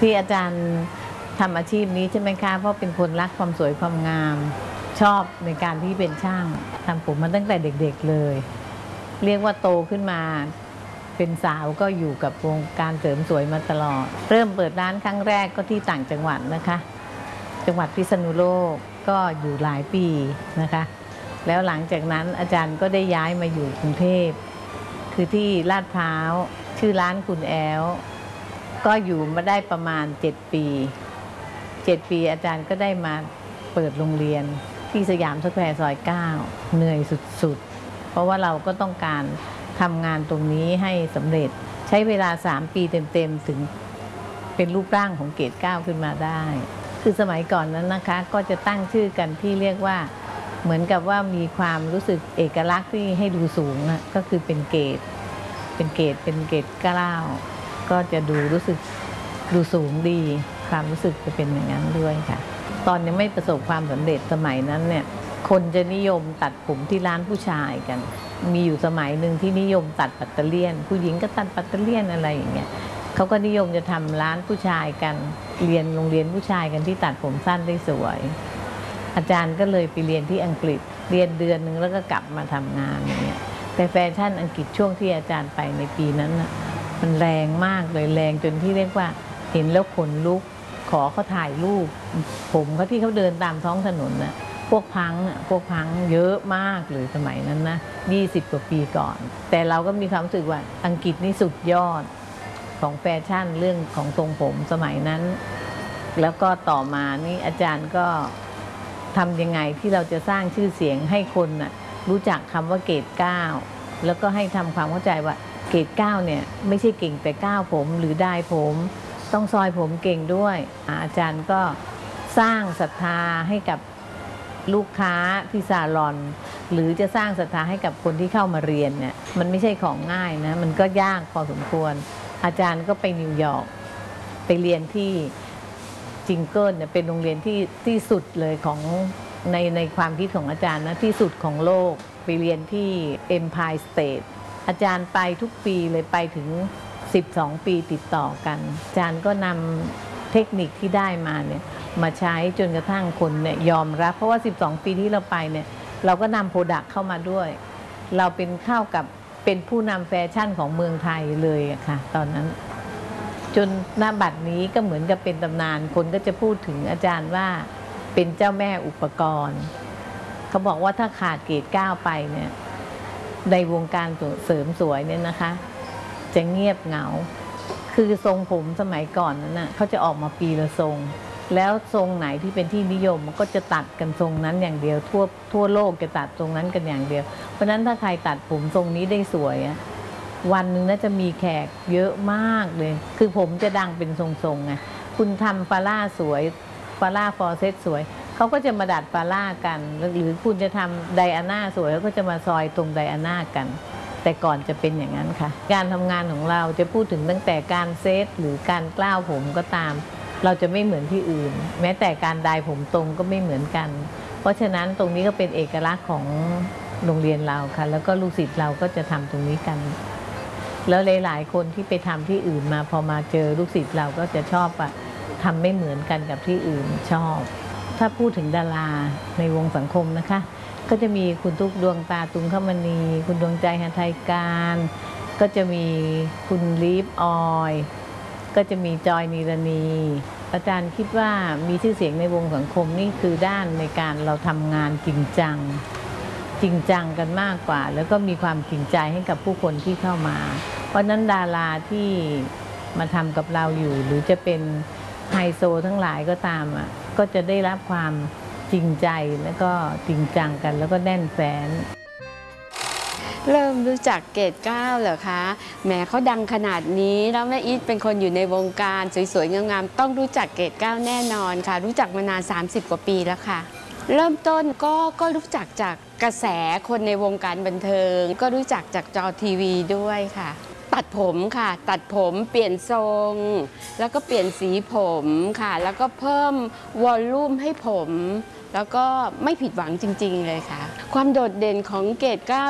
ที่อาจารย์ทำอาชีพนี้ใช่ไหมคะเพราะเป็นคนรักความสวยความงามชอบในการที่เป็นช่างทำผมมาตั้งแต่เด็กๆเลยเรียกว่าโตขึ้นมาเป็นสาวก็อยู่กับวงการเสริมสวยมาตลอดเริ่มเปิดร้านครั้งแรกก็ที่ต่างจังหวัดนะคะจังหวัดพิษณุโลกก็อยู่หลายปีนะคะแล้วหลังจากนั้นอาจารย์ก็ได้ย้ายมาอยู่กรุงเทพคือที่ลาดพร้าวชื่อร้านคุณแอลก็อยู่มาได้ประมาณ7 ปีอาจารย์ก็ได้มาเปิดโรงเรียนที่สยามสแควร์ซอย 9เหนื่อยสุดๆเพราะว่าเราก็ต้องการทำงานตรงนี้ให้สำเร็จใช้เวลา3 ปีเต็มๆถึงเป็นรูปร่างของเกรด 9ขึ้นมาได้คือสมัยก่อนนั้นนะคะก็จะตั้งชื่อกันที่เรียกว่าเหมือนกับว่ามีความรู้สึกเอกลักษณ์ที่ให้ดูสูงนะก็คือเป็นเกรด 9ก็จะดูรู้สึกดูสูงดีความรู้สึกจะเป็นอย่างนั้นด้วยค่ะตอนยังไม่ประสบความสำเร็จสมัยนั้นเนี่ยคนจะนิยมตัดผมที่ร้านผู้ชายกันมีอยู่สมัยหนึ่งที่นิยมตัดปัตเตอร์เลียนผู้หญิงก็ตัดปัตเตอร์เลียนอะไรอย่างเงี้ยเขาก็นิยมจะทำร้านผู้ชายกันเรียนโรงเรียนผู้ชายกันที่ตัดผมสั้นได้สวยอาจารย์ก็เลยไปเรียนที่อังกฤษเรียนเดือนนึงแล้วก็กลับมาทำงานอย่างเงี้ยแต่แฟชั่นอังกฤษช่วงที่อาจารย์ไปในปีนั้นน่ะมันแรงมากเลยแรงจนที่เรียกว่าเห็นแล้วขนลุกขอเขาถ่ายรูปผมเขาที่เขาเดินตามท้องถนนน่ะพวกพังเยอะมากเลยสมัยนั้นนะ20 กว่าปีก่อนแต่เราก็มีความรู้สึกว่าอังกฤษนี่สุดยอดของแฟชั่นเรื่องของทรงผมสมัยนั้นแล้วก็ต่อมานี่อาจารย์ก็ทำยังไงที่เราจะสร้างชื่อเสียงให้คนน่ะรู้จักคำว่าเกรด 9แล้วก็ให้ทำความเข้าใจว่าเกรด 9เนี่ยไม่ใช่เก่งแต่ก้าวผมหรือได้ผมต้องซอยผมเก่งด้วยอาจารย์ก็สร้างศรัทธาให้กับลูกค้าที่ซาลอนหรือจะสร้างศรัทธาให้กับคนที่เข้ามาเรียนเนี่ยมันไม่ใช่ของง่ายนะมันก็ยากพอสมควรอาจารย์ก็ไปนิวยอร์กไปเรียนที่จิงเกิลเนี่ยเป็นโรงเรียนที่สุดเลยของในความคิดของอาจารย์นะที่สุดของโลกไปเรียนที่ Empire State อาจารย์ไปทุกปีเลยไปถึง12 ปีติดต่อกันอาจารย์ก็นำเทคนิคที่ได้มาเนี่ยมาใช้จนกระทั่งคนเนี่ยยอมรับเพราะว่า12 ปีที่เราไปเนี่ยเราก็นำโปรดักต์เข้ามาด้วยเราเป็นเข้ากับเป็นผู้นำแฟชั่นของเมืองไทยเลยอะค่ะตอนนั้นจนณบัดนี้ก็เหมือนกับเป็นตำนานคนก็จะพูดถึงอาจารย์ว่าเป็นเจ้าแม่อุปกรณ์เขาบอกว่าถ้าขาดเกรด 9ไปเนี่ยในวงการเสริมสวยเนี่ยนะคะจะเงียบเหงาคือทรงผมสมัยก่อนนั้นน่ะเขาจะออกมาปีละทรงแล้วทรงไหนที่เป็นที่นิยมมันก็จะตัดกันทรงนั้นอย่างเดียวทั่วโลกจะตัดทรงนั้นกันอย่างเดียวเพราะฉะนั้นถ้าใครตัดผมทรงนี้ได้สวยวันหนึ่งน่าจะมีแขกเยอะมากเลยคือผมจะดังเป็นทรงๆไงคุณทำฟาร่าสวยฟาร่าฟอร์เซตสวยเขาก็จะมาดัดฟาร่ากันหรือคุณจะทำไดอาน่าสวยเขาก็จะมาซอยตรงไดอาน่ากันแต่ก่อนจะเป็นอย่างนั้นค่ะการทำงานของเราจะพูดถึงตั้งแต่การเซตหรือการกล้าวผมก็ตามเราจะไม่เหมือนที่อื่นแม้แต่การไดผมตรงก็ไม่เหมือนกันเพราะฉะนั้นตรงนี้ก็เป็นเอกลักษณ์ของโรงเรียนเราค่ะแล้วก็ลูกศิษย์เราก็จะทำตรงนี้กันแล้วหลายๆคนที่ไปทำที่อื่นมาพอมาเจอลูกศิษย์เราก็จะชอบทำไม่เหมือนกันกับที่อื่นชอบถ้าพูดถึงดาราในวงสังคมนะคะก็จะมีคุณตุ๊กดวงตาตุงคมณีคุณดวงใจหทัยการก็จะมีคุณลีฟออยก็จะมีจอยนีรณีอาจารย์คิดว่ามีชื่อเสียงในวงสังคมนี่คือด้านในการเราทำงานจริงจังกันมากกว่าแล้วก็มีความจริงใจให้กับผู้คนที่เข้ามาเพราะนั้นดาราที่มาทำกับเราอยู่หรือจะเป็นไฮโซทั้งหลายก็ตามก็จะได้รับความจริงใจแล้วก็จริงจังกันแล้วก็แน่นแฟ้นเริ่มรู้จักเกรด 9เหรอคะแหมเขาดังขนาดนี้แล้วแม่อีทเป็นคนอยู่ในวงการสวยๆงามๆต้องรู้จักเกรด 9แน่นอนค่ะรู้จักมานาน30 กว่าปีแล้วค่ะเริ่มต้นก็รู้จักจากกระแสคนในวงการบันเทิงก็รู้จักจากจอทีวีด้วยค่ะตัดผมค่ะตัดผมเปลี่ยนทรงแล้วก็เปลี่ยนสีผมค่ะแล้วก็เพิ่มวอลลุ่มให้ผมแล้วก็ไม่ผิดหวังจริงๆเลยค่ะความโดดเด่นของเกรด 9